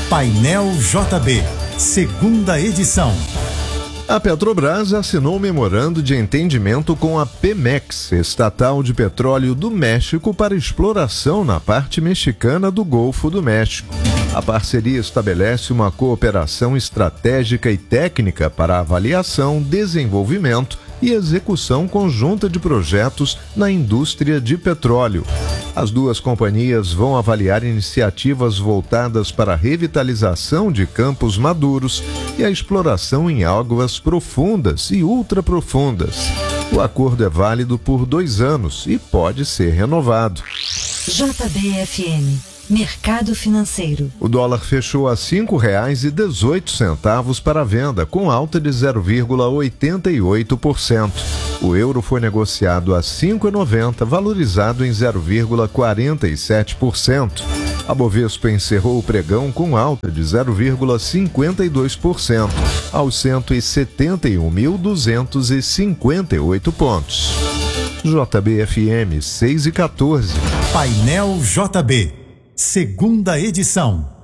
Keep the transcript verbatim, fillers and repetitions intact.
Painel J B, segunda edição. A Petrobras assinou um memorando de entendimento com a Pemex, estatal de petróleo do México, para exploração na parte mexicana do Golfo do México. A parceria estabelece uma cooperação estratégica e técnica para avaliação, desenvolvimento e execução conjunta de projetos na indústria de petróleo. As duas companhias vão avaliar iniciativas voltadas para a revitalização de campos maduros e a exploração em águas profundas e ultraprofundas. O acordo é válido por dois anos e pode ser renovado. J B F M, Mercado Financeiro. O dólar fechou a cinco reais e dezoito centavos para a venda, com alta de zero vírgula oitenta e oito por cento. O euro foi negociado a cinco reais e noventa centavos, valorizado em zero vírgula quarenta e sete por cento. A Bovespa encerrou o pregão com alta de zero vírgula cinquenta e dois por cento, aos cento e setenta e um mil duzentos e cinquenta e oito pontos. J B F M seis e quatorze. Painel J B, segunda edição.